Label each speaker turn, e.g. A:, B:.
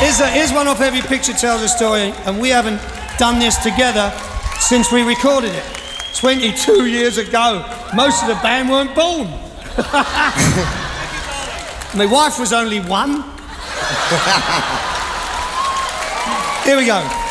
A: Here's one off Every Picture Tells a Story, and we haven't done this together since we recorded it 22 years ago. Most of the band weren't born. My wife was only one. Here we go.